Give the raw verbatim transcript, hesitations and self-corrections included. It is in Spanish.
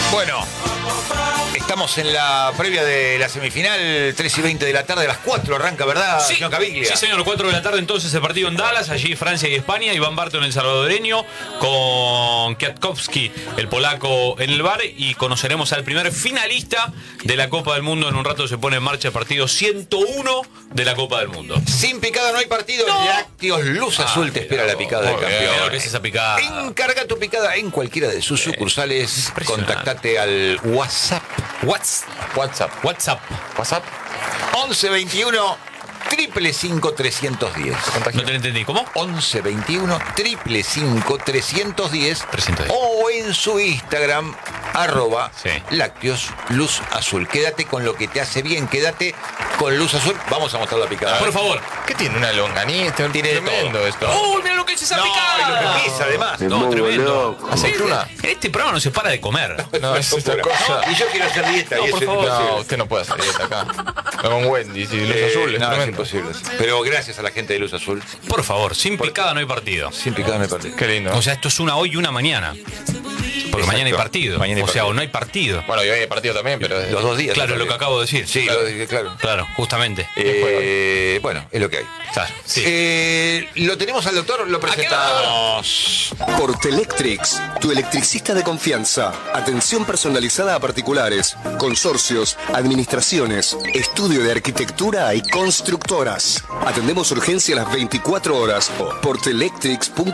Bueno, estamos en la previa de la semifinal, tres y veinte de la tarde, a las cuatro arranca, ¿verdad, sí, señor Caviglia? Sí, señor, cuatro de la tarde entonces el partido en Dallas, allí Francia y España, Iván Barton el salvadoreño, con Kwiatkowski el polaco en el bar, y conoceremos al primer finalista de la Copa del Mundo. En un rato se pone en marcha el partido ciento uno de la Copa del Mundo. Sin picada no hay partido, No. Lácteos Luz Ah, Azul te espera la picada del campeón. Pero, ¿qué es esa picada? Encarga tu picada en cualquiera de sus sucursales. Impresionante. Contactate al WhatsApp. What's, WhatsApp. WhatsApp. WhatsApp. once veintiuno triple cinco trescientos diez. No te lo entendí. ¿Cómo? once veintiuno triple cinco trescientos diez. trescientos diez. O en su Instagram, arroba Sí. Lácteos Luz Azul. Quédate con lo que te hace bien, quédate con Luz Azul. Vamos a mostrar la picada. Por favor. ¿Qué tiene? Una longaniza. Tiene de tremendo todo. esto. ¡Uy, mira lo que es esa No, picada! y lo que pesa, además. No, tremendo. Aceituna. En este programa no se para de comer. No, es esta cosa. Y yo quiero hacer dieta. No, y por eso es favor. imposible. No, usted no puede hacer dieta acá. No, con Wendy, y Luz Eh, Azul, es no, es tremendo. imposible. Pero gracias a la gente de Luz Azul. Por favor, sin picada no hay partido. Sin picada no hay partido. Qué lindo. O sea, esto es una hoy y una mañana. Porque Exacto. mañana hay partido. Mañana hay o sea, partido. o no hay partido. Bueno, y hoy hay partido también, pero... Los dos días. Claro, hay lo que partido. acabo de decir. Sí, claro. lo dije, claro. Claro, justamente. Eh, bueno, es lo que hay. Claro, sí. Eh, lo tenemos al doctor, lo presentamos. Portelectrics, tu electricista de confianza. Atención personalizada a particulares, consorcios, administraciones, estudio de arquitectura y constructoras. Atendemos urgencia a las veinticuatro horas. Portelectrics punto com